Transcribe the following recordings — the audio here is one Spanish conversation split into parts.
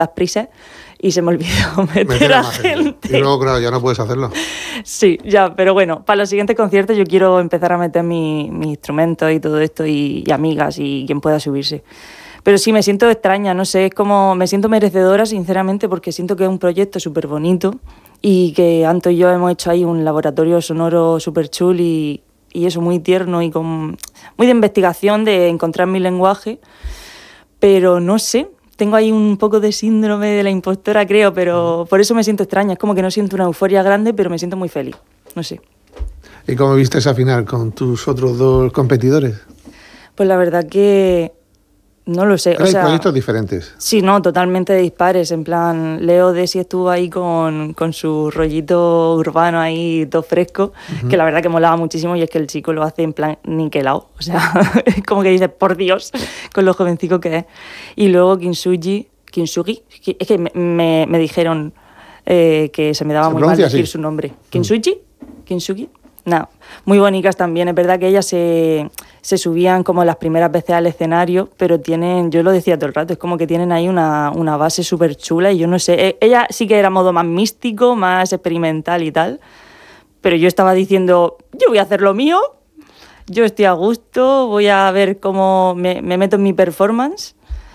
las prisas y se me olvidó meter a gente. Y luego, claro, ya no puedes hacerlo. Sí, ya, pero bueno, para los siguientes conciertos yo quiero empezar a meter mis instrumentos y todo esto y amigas y quien pueda subirse. Pero sí, me siento extraña, no sé, es como me siento merecedora, sinceramente, porque siento que es un proyecto súper bonito y que Anto y yo hemos hecho ahí un laboratorio sonoro súper chulo y eso muy tierno y con muy de investigación, de encontrar mi lenguaje, pero no sé, tengo ahí un poco de síndrome de la impostora, creo, pero por eso me siento extraña, es como que no siento una euforia grande, pero me siento muy feliz, no sé. ¿Y cómo viste esa final con tus otros dos competidores? Pues la verdad que no lo sé. Hay proyectos diferentes. Sí, no, totalmente dispares. En plan, Leo Desi estuvo ahí con su rollito urbano ahí, todo fresco, que la verdad que molaba muchísimo y es que el chico lo hace en plan niquelado. O sea, es como que dices, por Dios, con lo jovencico que es. Y luego Kintsugi, es que me dijeron que se me daba muy mal decir su nombre. Kintsugi. No, muy bonitas también. Es verdad que ellas se subían como las primeras veces al escenario, pero tienen, yo lo decía todo el rato, es como que tienen ahí una base súper chula y yo no sé, ella sí que era modo más místico, más experimental y tal, pero yo estaba diciendo, yo voy a hacer lo mío, yo estoy a gusto, voy a ver cómo me meto en mi performance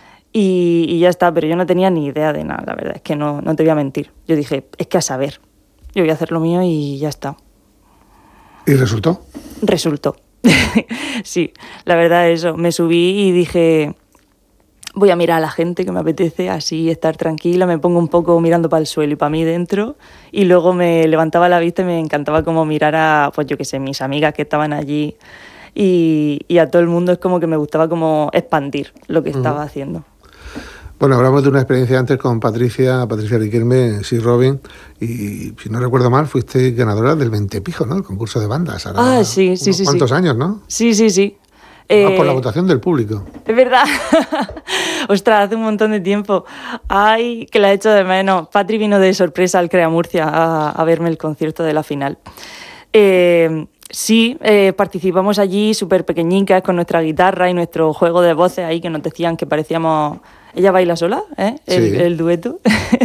y ya está, pero yo no tenía ni idea de nada, la verdad, es que no te voy a mentir. Yo dije, es que a saber, yo voy a hacer lo mío y ya está. ¿Y resultó? Resultó. Sí, la verdad eso. Me subí y dije, voy a mirar a la gente que me apetece, así estar tranquila, me pongo un poco mirando para el suelo y para mí dentro, y luego me levantaba la vista y me encantaba como mirar a, pues yo qué sé, mis amigas que estaban allí y a todo el mundo. Es como que me gustaba como expandir lo que estaba haciendo. Bueno, hablamos de una experiencia antes con Patricia Riquelme, Sea Robin, y si no recuerdo mal, fuiste ganadora del Ventepijo, ¿no? El concurso de bandas. Ahora sí. ¿Cuántos años, no? Sí. Por la votación del público. Es verdad. Ostras, hace un montón de tiempo. Ay, que la he hecho de menos. Patri vino de sorpresa al Crea Murcia a verme el concierto de la final. Sí, participamos allí súper pequeñicas con nuestra guitarra y nuestro juego de voces ahí que nos decían que parecíamos... Ella baila sola, el dueto.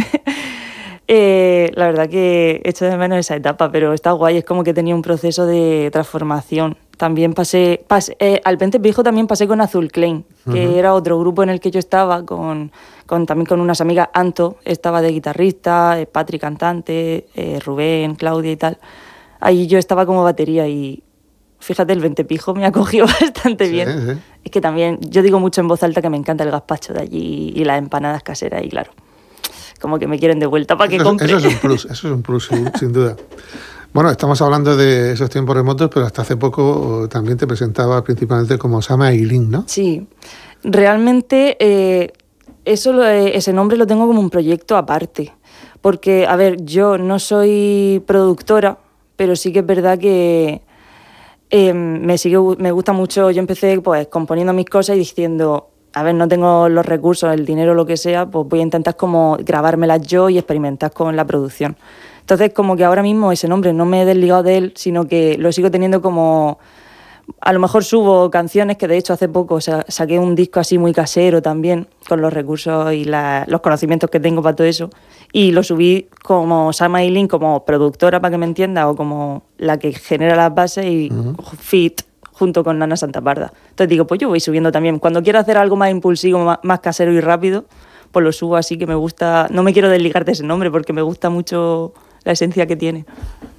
La verdad que echo de menos esa etapa, pero está guay, es como que tenía un proceso de transformación. También pasé al Ventepijo también pasé con Azul Klein, que era otro grupo en el que yo estaba, también con unas amigas. Anto estaba de guitarrista, Patri cantante, Rubén, Claudia y tal. Ahí yo estaba como batería y fíjate, el Ventepijo me acogió bastante bien. Sí. Es que también, yo digo mucho en voz alta que me encanta el gazpacho de allí y las empanadas caseras y claro, como que me quieren de vuelta para que compre. Eso es un plus, sin duda. Bueno, estamos hablando de esos tiempos remotos, pero hasta hace poco también te presentaba principalmente como Sama Ailín, ¿no? Sí, realmente ese nombre lo tengo como un proyecto aparte, porque, a ver, yo no soy productora, pero sí que es verdad que me gusta mucho. Yo empecé pues componiendo mis cosas y diciendo, a ver, no tengo los recursos, el dinero, lo que sea, pues voy a intentar como grabármelas yo y experimentar con la producción. Entonces, como que ahora mismo ese nombre no me he desligado de él, sino que lo sigo teniendo como... A lo mejor subo canciones, que de hecho hace poco saqué un disco así muy casero también, con los recursos y los conocimientos que tengo para todo eso, y lo subí como Sama Ailín, como productora, para que me entienda, o como la que genera las bases y fit junto con Nana Santaparda. Entonces digo, pues yo voy subiendo también. Cuando quiero hacer algo más impulsivo, más casero y rápido, pues lo subo así, que me gusta. No me quiero desligar de ese nombre porque me gusta mucho la esencia que tiene.